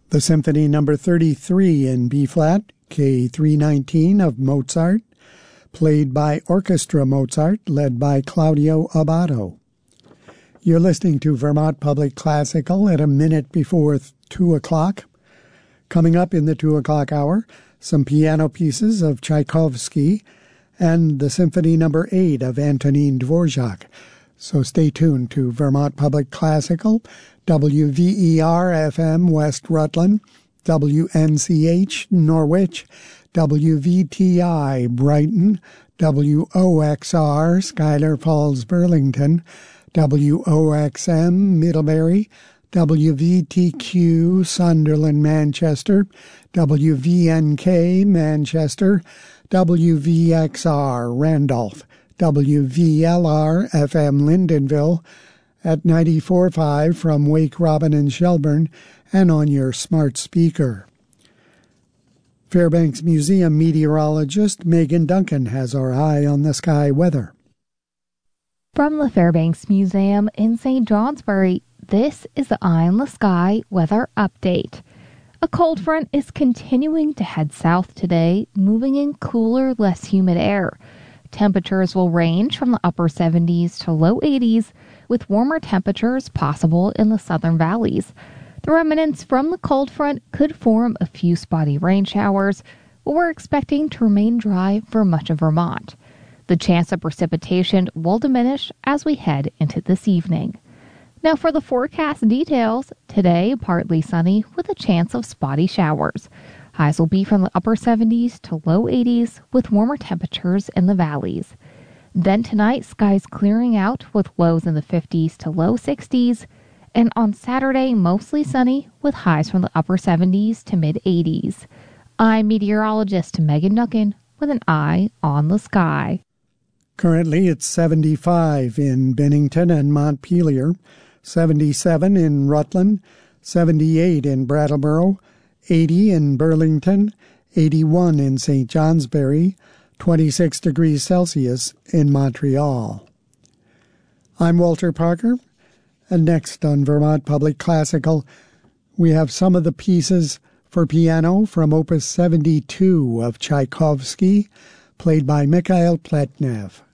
The Symphony No. 33 in B-flat, K319 of Mozart, played by Orchestra Mozart, led by Claudio Abbado. You're listening to Vermont Public Classical at a minute before 2 o'clock. Coming up in the 2 o'clock hour, some piano pieces of Tchaikovsky and the Symphony No. 8 of Antonin Dvorak. So stay tuned to Vermont Public Classical, WVER-FM West Rutland, WNCH Norwich, WVTI Brighton, WOXR Schuyler Falls Burlington, WOXM Middlebury, WVTQ Sunderland Manchester, WVNK Manchester, WVXR Randolph, WVLR FM Lyndonville, at 94.5 from Wake Robin and Shelburne, and on your smart speaker. Fairbanks Museum meteorologist Megan Duncan has our eye on the sky weather. From the Fairbanks Museum in St. Johnsbury, this is the Eye on the Sky weather update. A cold front is continuing to head south today, moving in cooler, less humid air. Temperatures will range from the upper 70s to low 80s, with warmer temperatures possible in the southern valleys. The remnants from the cold front could form a few spotty rain showers, but we're expecting to remain dry for much of Vermont. The chance of precipitation will diminish as we head into this evening. Now for the forecast details, today partly sunny with a chance of spotty showers. Highs will be from the upper 70s to low 80s with warmer temperatures in the valleys. Then tonight, skies clearing out with lows in the 50s to low 60s. And on Saturday, mostly sunny with highs from the upper 70s to mid 80s. I'm meteorologist Megan Duncan with an eye on the sky. Currently, it's 75 in Bennington and Montpelier, 77 in Rutland, 78 in Brattleboro, 80 in Burlington, 81 in St. Johnsbury, 26 degrees Celsius in Montreal. I'm Walter Parker, and next on Vermont Public Classical, we have some of the pieces for piano from Opus 72 of Tchaikovsky, played by Mikhail Pletnev.